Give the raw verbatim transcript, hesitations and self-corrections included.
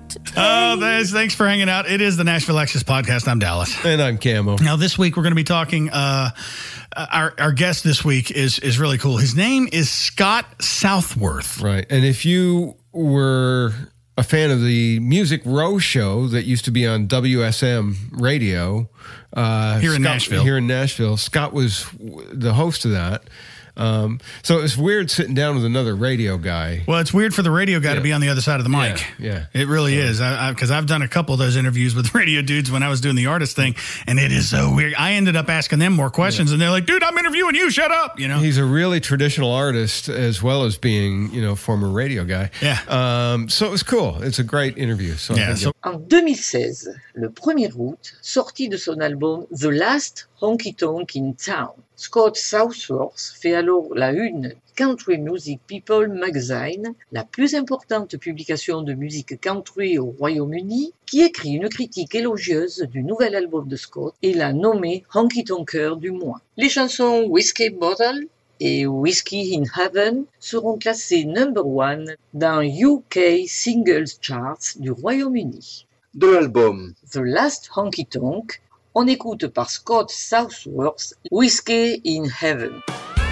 Oh, thanks, thanks for hanging out. It is the Nashville Access Podcast. I'm Dallas. And I'm Camo. Now, this week we're going to be talking, uh, our, our guest this week is, is really cool. His name is Scott Southworth. Right. And if you were a fan of the Music Row show that used to be on W S M radio. Uh, here in Scott, Nashville. Here in Nashville. Scott was the host of that. Um, so it's weird sitting down with another radio guy. Well, it's weird for the radio guy yeah. to be on the other side of the mic. Yeah. yeah. It really so. is. Because I've done a couple of those interviews with radio dudes when I was doing the artist thing, and it is so weird. I ended up asking them more questions, yeah. and they're like, dude, I'm interviewing you. Shut up. You know, he's a really traditional artist as well as being, you know, former radio guy. Yeah. Um, so it was cool. It's a great interview. So yeah, so- En deux mille seize, le premier août, sorti de son album The Last Honky Tonk in Town, Scott Southworth fait alors la une Country Music People Magazine, la plus importante publication de musique country au Royaume-Uni, qui écrit une critique élogieuse du nouvel album de Scott et l'a nommé Honky Tonker du mois. Les chansons Whiskey Bottle et Whiskey in Heaven seront classées number one dans U K Singles Charts du Royaume-Uni. De l'album The Last Honky Tonk, on écoute par Scott Southworth Whiskey in Heaven.